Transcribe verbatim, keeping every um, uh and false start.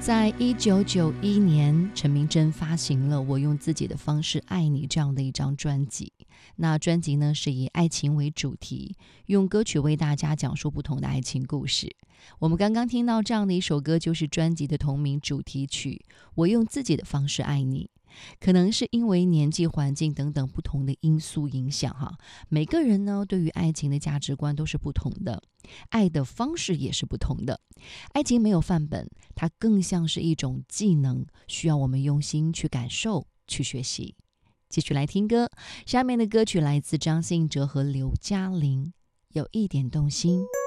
在一九九一年，陈明真发行了《我用自己的方式爱你》这样的一张专辑。那专辑呢是以爱情为主题，用歌曲为大家讲述不同的爱情故事。我们刚刚听到这样的一首歌，就是专辑的同名主题曲《我用自己的方式爱你》。可能是因为年纪、环境等等不同的因素影响哈，每个人呢对于爱情的价值观都是不同的，爱的方式也是不同的。爱情没有范本，它更像是一种技能，需要我们用心去感受、去学习。继续来听歌，下面的歌曲来自张信哲和刘嘉玲，有一点动心。